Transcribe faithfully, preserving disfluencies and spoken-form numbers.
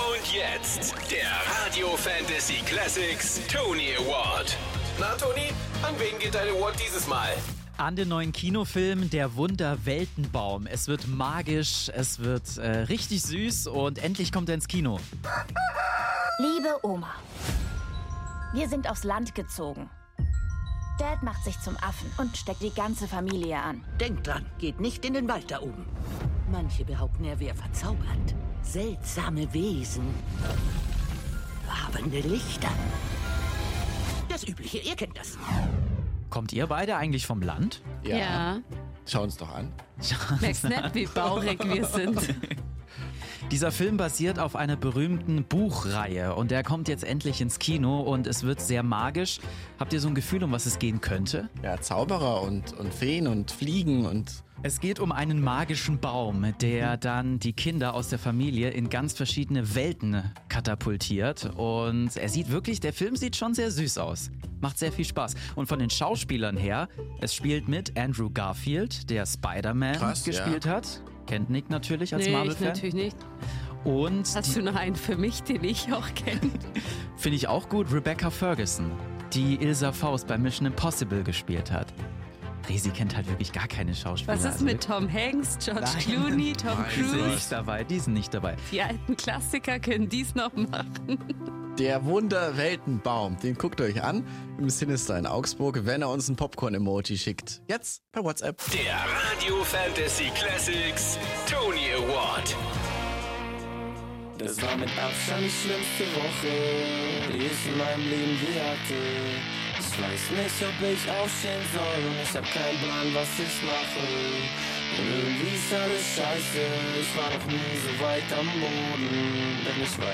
Und jetzt der Radio Fantasy Classics Tony Award. Na Toni, an wen geht dein Award dieses Mal? An den neuen Kinofilm Der Wunder-Weltenbaum. Es wird magisch, es wird äh, richtig süß und endlich kommt er ins Kino. Liebe Oma, wir sind aufs Land gezogen. Dad macht sich zum Affen und steckt die ganze Familie an. Denkt dran, geht nicht in den Wald da oben. Manche behaupten, er wäre verzaubert. Seltsame Wesen. Wabernde Lichter. Das Übliche, ihr kennt das. Kommt ihr beide eigentlich vom Land? Ja. Ja. Schau uns doch an. Merkst nicht, wie baurig wir sind. Dieser Film basiert auf einer berühmten Buchreihe und der kommt jetzt endlich ins Kino und es wird sehr magisch. Habt ihr so ein Gefühl, um was es gehen könnte? Ja, Zauberer und, und Feen und Fliegen und... Es geht um einen magischen Baum, der dann die Kinder aus der Familie in ganz verschiedene Welten katapultiert. Und er sieht wirklich, der Film sieht schon sehr süß aus. Macht sehr viel Spaß. Und von den Schauspielern her, es spielt mit Andrew Garfield, der Spider-Man Krass, gespielt ja. hat. Kennt Nick natürlich als Nee, ich Marvel-Fan. natürlich nicht. Und Hast du noch einen für mich, den ich auch kenne? finde ich auch gut, Rebecca Ferguson, die Ilsa Faust bei Mission Impossible gespielt hat. Resi kennt halt wirklich gar keine Schauspieler. Was ist also mit Tom Hanks, George Nein. Clooney, Tom Nein, Die sind Cruise? nicht dabei, die sind nicht dabei. Die alten Klassiker können dies noch machen. Der Wunder-Weltenbaum, den guckt euch an im Sinister in Augsburg, wenn er uns ein Popcorn-Emoji schickt. Jetzt per WhatsApp. Der Radio Fantasy Classics Tony Award. Das war mit Abstand die schlimmste Woche, die ich in meinem Leben je hatte. Ich weiß nicht, ob ich aufstehen soll und ich hab keinen Plan, was ich mache. Und irgendwie ist alles scheiße, ich war noch nie so weit am Boden, denn ich war